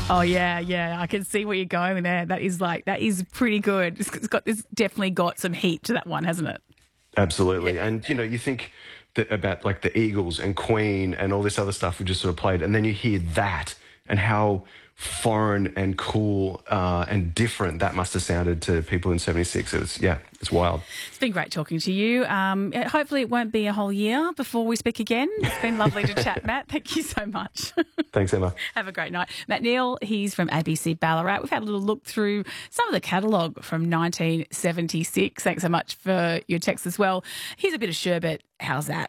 Oh yeah, yeah. I can see where you're going there. That is pretty good. It's definitely got some heat to that one, hasn't it? Yeah. Absolutely. And, you think that about like the Eagles and Queen and all this other stuff we just sort of played. And then you hear that and how foreign and cool and different that must have sounded to people in 76. It's wild. It's been great talking to you. Hopefully it won't be a whole year before we speak again. It's been lovely to chat, Matt. Thank you so much. Thanks, Emma. Have a great night. Matt Neal, he's from ABC Ballarat. We've had a little look through some of the catalogue from 1976. Thanks so much for your text as well. Here's a bit of sherbet. How's that?